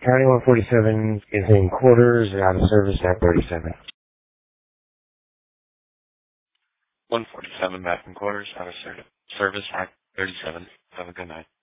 County 147 is in quarters and out of service at 37. 147 back in quarters, out of service at 37. Have a good night.